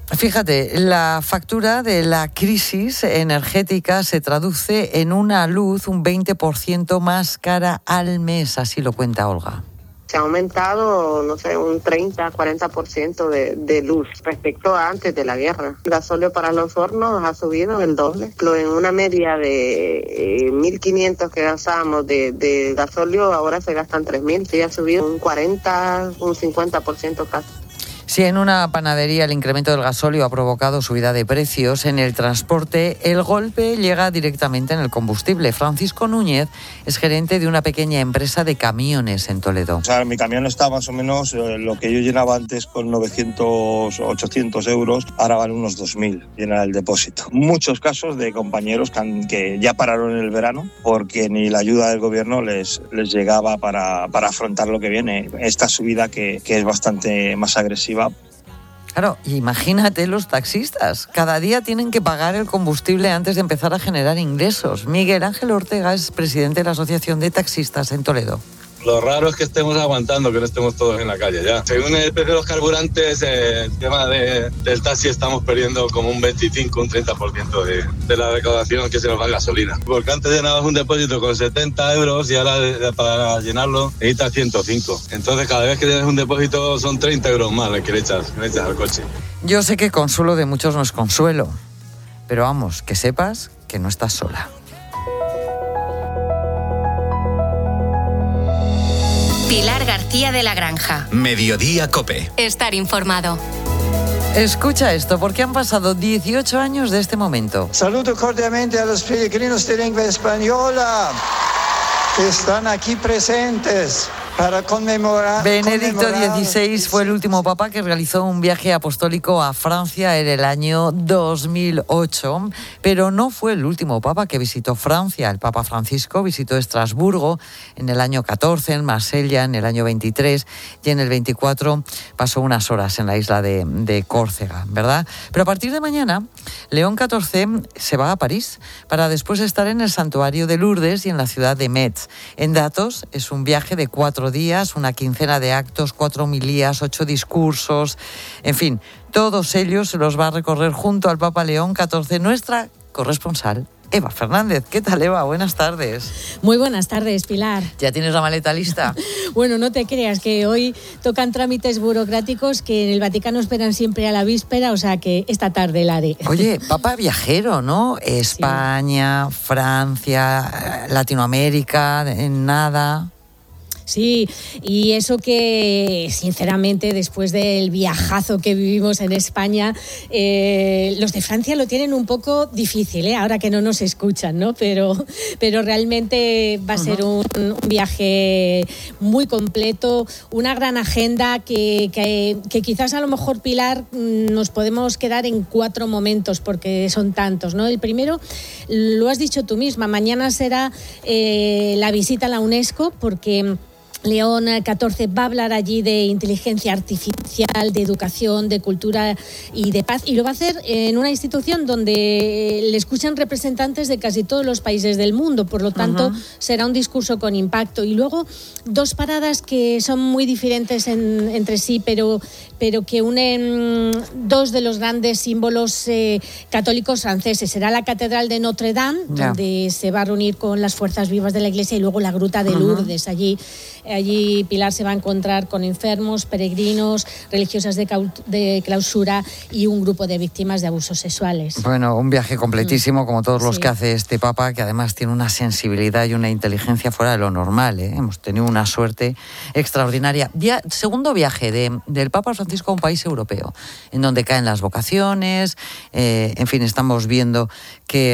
Fíjate, la factura de la crisis energética se traduce en una luz un 20% más cara al mes, así lo cuenta Olga. Se ha aumentado, no sé, un 30-40% de luz respecto a antes de la guerra. El gasóleo para los hornos ha subido el doble. En una media de 1.500 que gastábamos de gasóleo, ahora se gastan 3.000. Sí, ha subido un 40, un 50% casi. Si en una panadería el incremento del gasóleo ha provocado subida de precios, en el transporte el golpe llega directamente en el combustible. Francisco Núñez es gerente de una pequeña empresa de camiones en Toledo. O sea, mi camión está más o menos lo que yo llenaba antes con 900, 800 euros, ahora vale unos 2.000 llenar el depósito. Muchos casos de compañeros que ya pararon el verano porque ni la ayuda del gobierno les llegaba para afrontar lo que viene. Esta subida que es bastante más agresiva. Claro, imagínate los taxistas. Cada día tienen que pagar el combustible antes de empezar a generar ingresos. Miguel Ángel Ortega es presidente de la Asociación de Taxistas en Toledo. Lo raro es que estemos aguantando, que no estemos todos en la calle ya. Según el precio de los carburantes, el tema del taxi estamos perdiendo como un 25, un 30% de la recaudación que se nos va en gasolina. Porque antes llenabas un depósito con 70 euros y ahora para llenarlo necesitas 105. Entonces cada vez que tienes un depósito son 30 euros más que le echas al coche. Yo sé que consuelo de muchos no es consuelo, pero vamos, que sepas que no estás sola. Pilar García de la Granja. Mediodía COPE. Estar informado. Escucha esto, porque han pasado 18 años de este momento. Saludo cordialmente a los peregrinos de lengua española que están aquí presentes para conmemorar. Benedicto XVI fue el último papa que realizó un viaje apostólico a Francia en el año 2008, pero no fue el último papa que visitó Francia. El Papa Francisco visitó Estrasburgo en el año 14, en Marsella en el año 23 y en el 24 pasó unas horas en la isla de Córcega, ¿verdad? Pero a partir de mañana, León XIV se va a París para después estar en el santuario de Lourdes y en la ciudad de Metz. En datos, es un viaje de 4 días, una quincena de actos, 4 homilías, 8 discursos, en fin, todos ellos se los va a recorrer junto al Papa León XIV, nuestra corresponsal Eva Fernández. ¿Qué tal, Eva? Buenas tardes. Muy buenas tardes, Pilar. ¿Ya tienes la maleta lista? Bueno, no te creas, que hoy tocan trámites burocráticos que en el Vaticano esperan siempre a la víspera, o sea que esta tarde la haré. Oye, papa viajero, ¿no? España, sí. Francia, Latinoamérica, en nada. Sí, y eso que, sinceramente, después del viajazo que vivimos en España, los de Francia lo tienen un poco difícil, ahora que no nos escuchan, ¿no? Pero realmente va a ser un viaje muy completo, una gran agenda que quizás a lo mejor, Pilar, nos podemos quedar en 4 momentos porque son tantos, ¿no? El primero, lo has dicho tú misma, mañana será la visita a la UNESCO porque León XIV va a hablar allí de inteligencia artificial, de educación, de cultura y de paz, y lo va a hacer en una institución donde le escuchan representantes de casi todos los países del mundo, por lo tanto será un discurso con impacto. Y luego 2 paradas que son muy diferentes entre sí, pero que unen 2 de los grandes símbolos católicos franceses. Será la Catedral de Notre Dame, donde se va a reunir con las fuerzas vivas de la Iglesia, y luego la Gruta de Lourdes. Allí Pilar se va a encontrar con enfermos, peregrinos, religiosas de clausura y un grupo de víctimas de abusos sexuales. Bueno, un viaje completísimo como todos los que hace este Papa, que además tiene una sensibilidad y una inteligencia fuera de lo normal, ¿eh? Hemos tenido una suerte extraordinaria. Segundo viaje del Papa Francisco a un país europeo, en donde caen las vocaciones, en fin, estamos viendo que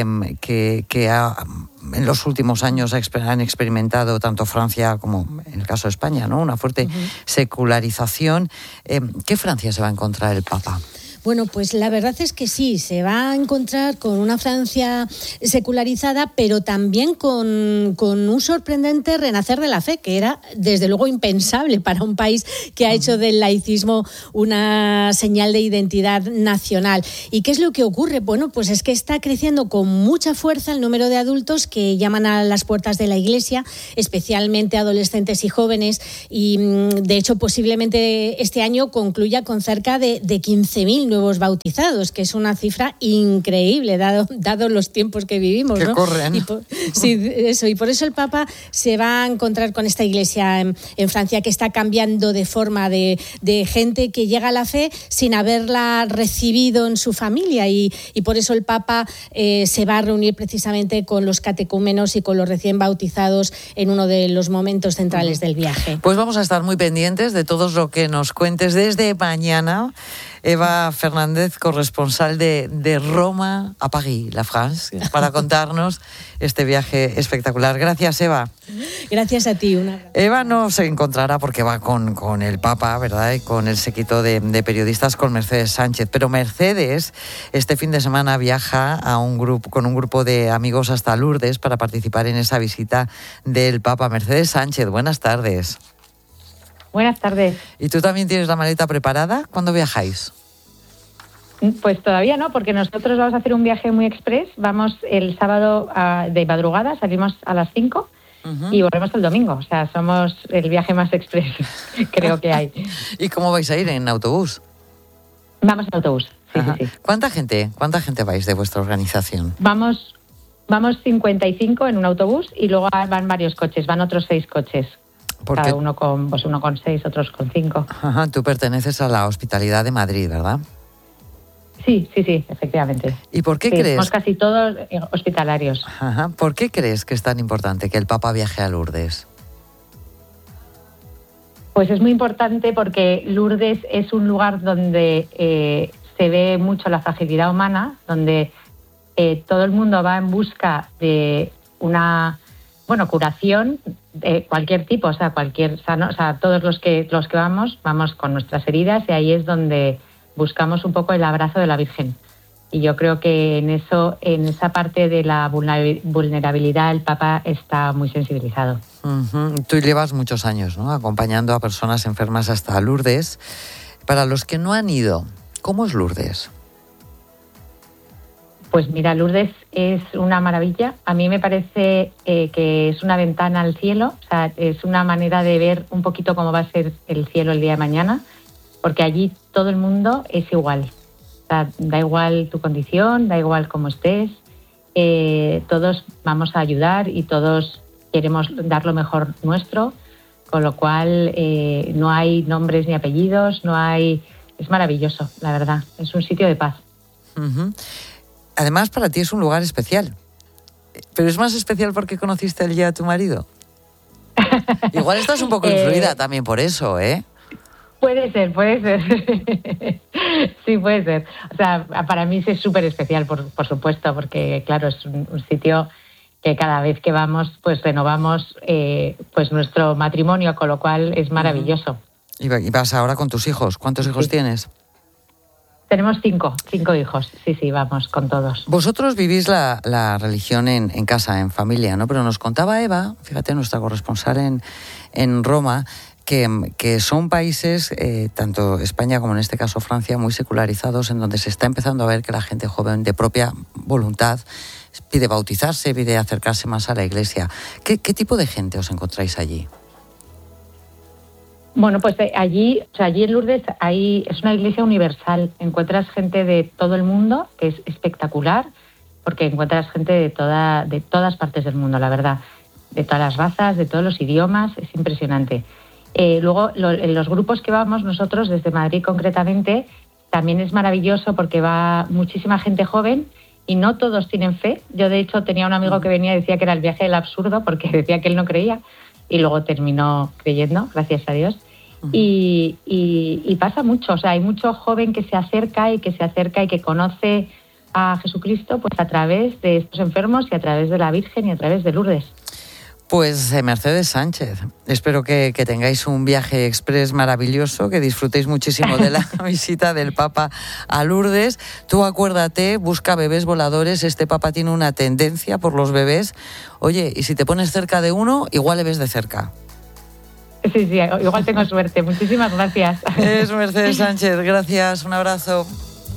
en los últimos años han experimentado tanto Francia como en el caso de España, ¿no? Una fuerte secularización. ¿Qué Francia se va a encontrar el Papa? Bueno, pues la verdad es que sí, se va a encontrar con una Francia secularizada, pero también con un sorprendente renacer de la fe, que era desde luego impensable para un país que ha hecho del laicismo una señal de identidad nacional. ¿Y qué es lo que ocurre? Bueno, pues es que está creciendo con mucha fuerza el número de adultos que llaman a las puertas de la Iglesia, especialmente adolescentes y jóvenes, y de hecho posiblemente este año concluya con cerca de 15.000 nuevos bautizados, que es una cifra increíble, dado los tiempos que vivimos, que ¿no? corren. Y por eso el Papa se va a encontrar con esta iglesia en Francia, que está cambiando de forma, de gente que llega a la fe sin haberla recibido en su familia, y por eso el Papa se va a reunir precisamente con los catecúmenos y con los recién bautizados en uno de los momentos centrales del viaje. Pues vamos a estar muy pendientes de todo lo que nos cuentes desde mañana. Eva Fernández, corresponsal de Roma a París, la France, para contarnos este viaje espectacular. Gracias, Eva. Gracias a ti. Eva no se encontrará porque va con el Papa, ¿verdad? Y con el séquito de periodistas, con Mercedes Sánchez. Pero Mercedes este fin de semana viaja con un grupo de amigos hasta Lourdes para participar en esa visita del Papa. Mercedes Sánchez, buenas tardes. Buenas tardes. ¿Y tú también tienes la maleta preparada? ¿Cuándo viajáis? Pues todavía no, porque nosotros vamos a hacer un viaje muy express. Vamos el sábado de madrugada, salimos a las 5 y volvemos el domingo. O sea, somos el viaje más express creo que hay. ¿Y cómo vais a ir? ¿En autobús? Vamos en autobús, sí. ¿Cuánta gente vais de vuestra organización? Vamos 55 en un autobús y luego van varios coches, van otros 6 coches. Cada uno con 6, otros con 5. Ajá, tú perteneces a la Hospitalidad de Madrid, ¿verdad? Sí, efectivamente. ¿Y por qué crees? Somos casi todos hospitalarios. Ajá. ¿Por qué crees que es tan importante que el Papa viaje a Lourdes? Pues es muy importante porque Lourdes es un lugar donde se ve mucho la fragilidad humana, donde todo el mundo va en busca de una curación de cualquier tipo, todos los que vamos con nuestras heridas, y ahí es donde buscamos un poco el abrazo de la Virgen. Y yo creo que en esa parte de la vulnerabilidad el Papa está muy sensibilizado. Uh-huh. Tú llevas muchos años, ¿no?, acompañando a personas enfermas hasta Lourdes. Para los que no han ido, ¿cómo es Lourdes? Pues mira, Lourdes es una maravilla. A mí me parece que es una ventana al cielo, o sea, es una manera de ver un poquito cómo va a ser el cielo el día de mañana, porque allí todo el mundo es igual. O sea, da igual tu condición, da igual cómo estés, todos vamos a ayudar y todos queremos dar lo mejor nuestro, con lo cual no hay nombres ni apellidos, es maravilloso, la verdad, es un sitio de paz. Uh-huh. Además, para ti es un lugar especial. ¿Pero es más especial porque conociste ya a tu marido? Igual estás un poco influida también por eso, ¿eh? Puede ser. Sí, puede ser. O sea, para mí es súper especial, por supuesto, porque, claro, es un sitio que cada vez que vamos, pues renovamos pues nuestro matrimonio, con lo cual es maravilloso. ¿Y vas ahora con tus hijos? ¿Cuántos hijos tienes? Tenemos 5 hijos, sí, vamos con todos. Vosotros vivís la religión en casa, en familia, ¿no? Pero nos contaba Eva, fíjate, nuestra corresponsal en Roma, que son países, tanto España como en este caso Francia, muy secularizados, en donde se está empezando a ver que la gente joven de propia voluntad pide bautizarse, pide acercarse más a la iglesia. ¿Qué tipo de gente os encontráis allí? Bueno, pues allí en Lourdes es una iglesia universal. Encuentras gente de todo el mundo, que es espectacular, porque encuentras gente de todas partes del mundo, la verdad, de todas las razas, de todos los idiomas, es impresionante. Luego, en los grupos que vamos nosotros, desde Madrid concretamente, también es maravilloso porque va muchísima gente joven y no todos tienen fe. Yo, de hecho, tenía un amigo que venía y decía que era el viaje del absurdo porque decía que él no creía. Y luego terminó creyendo, gracias a Dios. Y pasa mucho, o sea, hay mucho joven que se acerca y que conoce a Jesucristo pues a través de estos enfermos y a través de la Virgen y a través de Lourdes. Pues Mercedes Sánchez, espero que tengáis un viaje express maravilloso, que disfrutéis muchísimo de la visita del Papa a Lourdes. Tú acuérdate, busca bebés voladores, este Papa tiene una tendencia por los bebés. Oye, y si te pones cerca de uno, igual le ves de cerca. Sí, igual tengo suerte. Muchísimas gracias. Es Mercedes Sánchez, gracias, un abrazo.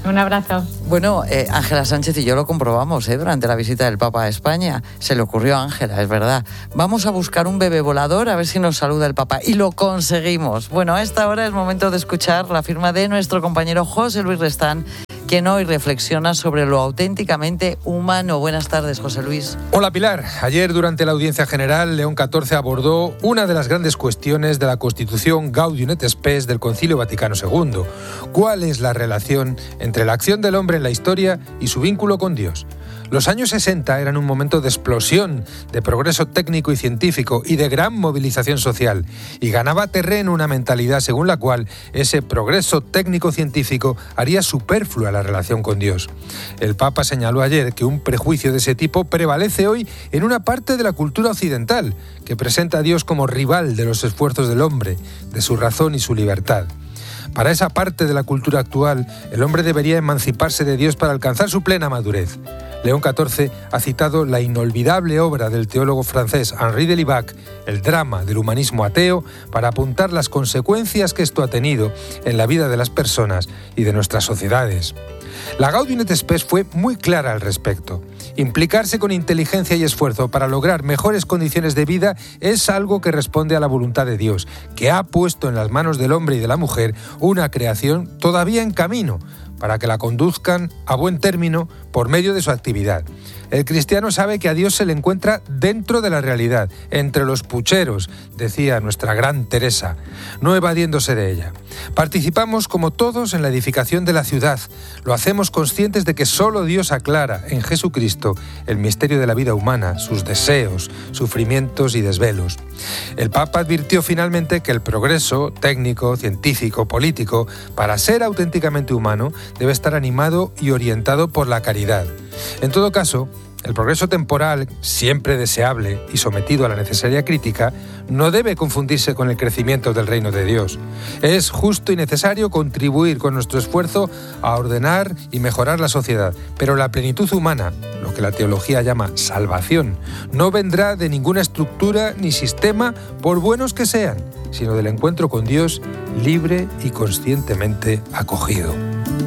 Un abrazo. Bueno, Ángela Sánchez y yo lo comprobamos durante la visita del Papa a España. Se le ocurrió a Ángela, es verdad. Vamos a buscar un bebé volador a ver si nos saluda el Papa. Y lo conseguimos. Bueno, a esta hora es momento de escuchar la firma de nuestro compañero José Luis Restán, quien hoy reflexiona sobre lo auténticamente humano. Buenas tardes, José Luis. Hola, Pilar. Ayer, durante la audiencia general, León XIV abordó una de las grandes cuestiones de la Constitución Gaudium et Spes del Concilio Vaticano II. ¿Cuál es la relación entre la acción del hombre en la historia y su vínculo con Dios? Los años 60 eran un momento de explosión, de progreso técnico y científico y de gran movilización social, y ganaba terreno una mentalidad según la cual ese progreso técnico-científico haría superflua la relación con Dios. El Papa señaló ayer que un prejuicio de ese tipo prevalece hoy en una parte de la cultura occidental, que presenta a Dios como rival de los esfuerzos del hombre, de su razón y su libertad. Para esa parte de la cultura actual, el hombre debería emanciparse de Dios para alcanzar su plena madurez. León XIV ha citado la inolvidable obra del teólogo francés Henri de Libac, El drama del humanismo ateo, para apuntar las consecuencias que esto ha tenido en la vida de las personas y de nuestras sociedades. La Gaudium et Spes fue muy clara al respecto. Implicarse con inteligencia y esfuerzo para lograr mejores condiciones de vida es algo que responde a la voluntad de Dios, que ha puesto en las manos del hombre y de la mujer una creación todavía en camino, para que la conduzcan a buen término por medio de su actividad. El cristiano sabe que a Dios se le encuentra dentro de la realidad, entre los pucheros, decía nuestra gran Teresa, no evadiéndose de ella. Participamos como todos en la edificación de la ciudad. Lo hacemos conscientes de que solo Dios aclara en Jesucristo el misterio de la vida humana, sus deseos, sufrimientos y desvelos. El Papa advirtió finalmente que el progreso técnico, científico, político, para ser auténticamente humano, debe estar animado y orientado por la caridad. En todo caso, el progreso temporal, siempre deseable y sometido a la necesaria crítica, no debe confundirse con el crecimiento del reino de Dios. Es justo y necesario contribuir con nuestro esfuerzo a ordenar y mejorar la sociedad, pero la plenitud humana, lo que la teología llama salvación, no vendrá de ninguna estructura ni sistema, por buenos que sean, sino del encuentro con Dios libre y conscientemente acogido.